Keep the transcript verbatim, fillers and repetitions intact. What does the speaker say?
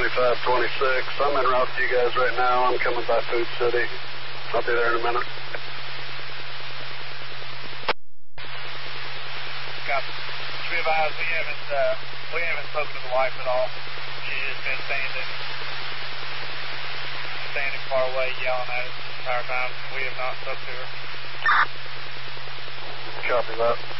thirty-five twenty-six. I'm en route to you guys right now. I'm coming by Food City. I'll be there in a minute. Copy. Be advised, we haven't, uh, we haven't spoken to the wife at all. She's just been standing, standing far away, yelling at us the entire time. We have not spoken to her. Copy that.